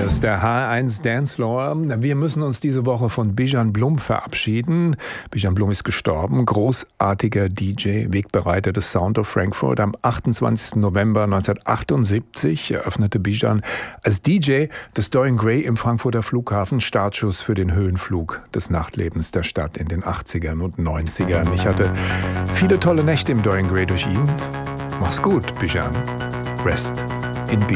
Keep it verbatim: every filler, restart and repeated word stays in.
Hier ist der H eins Dancefloor. Wir müssen uns diese Woche von Bijan Blum verabschieden. Bijan Blum ist gestorben. Großartiger D J, Wegbereiter des Sound of Frankfurt. Am achtundzwanzigsten November neunzehnhundertachtundsiebzig eröffnete Bijan als D J das Dorian Gray im Frankfurter Flughafen. Startschuss für den Höhenflug des Nachtlebens der Stadt in den achtzigern und neunzigern. Ich hatte viele tolle Nächte im Dorian Gray durch ihn. Mach's gut, Bijan. Rest in peace.